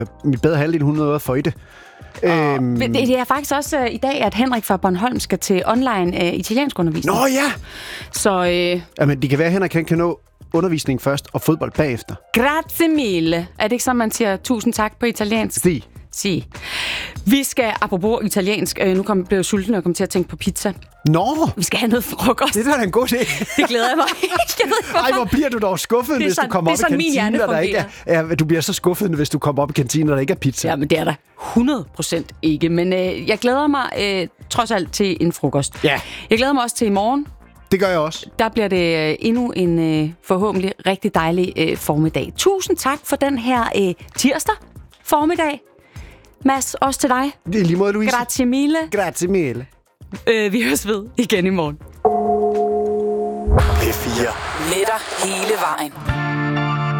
Min bedre halvdel, hun nåede at føjte. Det er faktisk også i dag, at Henrik fra Bornholm skal til online italiensk undervisning. Nå ja! Så... Jamen, det kan være, at Henrik kan nå undervisning først og fodbold bagefter. Grazie mille. Er det ikke sådan, man siger tusind tak på italiensk? Si. Vi skal, apropos italiensk, nu blev jeg sulten og kom til at tænke på pizza. Nå! Vi skal have noget frokost. Det er da en god idé. Det glæder jeg mig. Ej, hvor bliver du dog skuffet, hvis du kommer op i kantinen, og der ikke er... Du bliver så skuffet, hvis du kommer op i kantinen, og der ikke er pizza. Ja, men det er der 100% ikke. Men jeg glæder mig trods alt til en frokost. Ja. Jeg glæder mig også til i morgen. Det gør jeg også. Der bliver det endnu en forhåbentlig rigtig dejlig formiddag. Tusind tak for den her tirsdag formiddag. Mads, også til dig. Det er lige måde, Louise. Grazie mille. Grazie mille. Vi høres ved igen i morgen. P4. Med dig hele vejen.